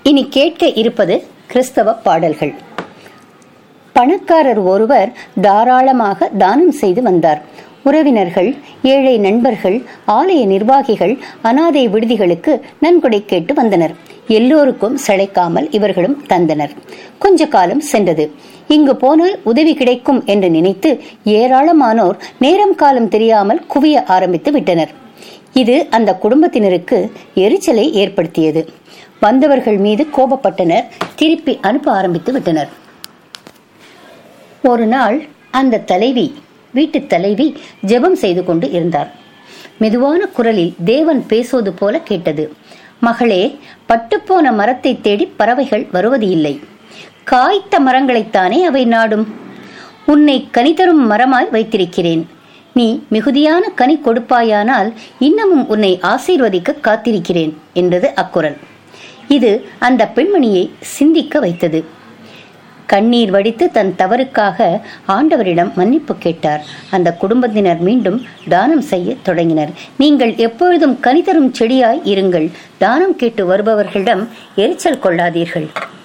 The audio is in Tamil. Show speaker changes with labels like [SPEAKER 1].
[SPEAKER 1] இனி கேட்க இருப்பது கிறிஸ்தவ பாடல்கள். பணக்காரர் ஒருவர் தாராளமாக தானம் செய்து வந்தார். உறவினர்கள், ஏழை நண்பர்கள், ஆலய நிர்வாகிகள், அனாதை விடுதிகளுக்கு நன்கொடை கேட்டு வந்தனர். எல்லோருக்கும் சளைக்காமல் இவர்களும் தந்தனர். கொஞ்ச காலம் சென்றது. இங்கு போனால் உதவி கிடைக்கும் என்று நினைத்து ஏராளமானோர் நேரம் காலம் தெரியாமல் குவிய ஆரம்பித்து விட்டனர். இது அந்த குடும்பத்தினருக்கு எரிச்சலை ஏற்படுத்தியது. வந்தவர்கள் மீது கோபப்பட்டனர். திருப்பி அனுப்ப ஆரம்பித்து விட்டனர். ஒரு நாள் அந்த வீட்டு தலைவி ஜெபம் செய்து கொண்டு இருந்தார். மெதுவான குரலில் தேவன் பேசுவது போல கேட்டது. மகளே, பட்டுப்போன மரத்தை தேடி பறவைகள் வருவது இல்லை. காய்த்த மரங்களைத்தானே அவை நாடும். உன்னை கனி தரும் மரமாய் வைத்திருக்கிறேன். நீ மிகுதியான கனி கொடுப்பாயானால் இன்னமும் உன்னை ஆசீர்வதிக்க காத்திருக்கிறேன் என்றது அக்குரல். இது அந்த பெண்மணியை சிந்திக்க வைத்தது. கண்ணீர் வடித்து தன் தவறுக்காக ஆண்டவரிடம் மன்னிப்பு கேட்டார். அந்த குடும்பத்தினர் மீண்டும் தானம் செய்ய தொடங்கினர். நீங்கள் எப்பொழுதும் கனி தரும் செடியாய் இருங்கள். தானம் கேட்டு வருபவர்களிடம் எரிச்சல் கொள்ளாதீர்கள்.